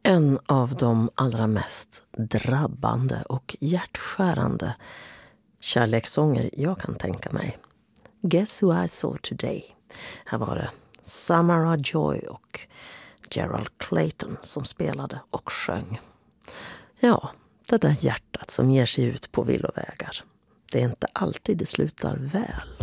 En av de allra mest drabbande och hjärtskärande kärlekssånger jag kan tänka mig. Guess Who I Saw Today. Här var det Samara Joy och Gerald Clayton som spelade och sjöng. Ja, det där hjärtat som ger sig ut på villovägar. Det är inte alltid det slutar väl.